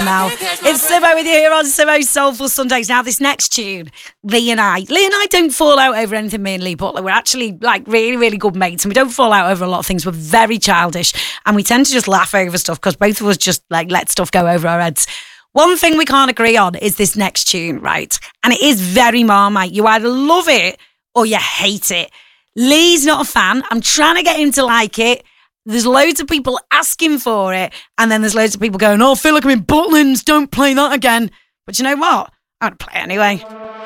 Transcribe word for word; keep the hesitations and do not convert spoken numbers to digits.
now. It's Simo with you here on Simo's Soulful Sundays. Now, this next tune, Lee and I, Lee and I don't fall out over anything, me and Lee Butler. We're actually like really, really good mates, and we don't fall out over a lot of things. We're very childish, and we tend to just laugh over stuff because both of us just like let stuff go over our heads. One thing we can't agree on is this next tune, right? And it is very Marmite. You either love it or you hate it. Lee's not a fan. I'm trying to get him to like it. There's loads of people asking for it, and then there's loads of people going, oh, I feel like I'm in Butlins, don't play that again. But you know what? I'm going to play it anyway.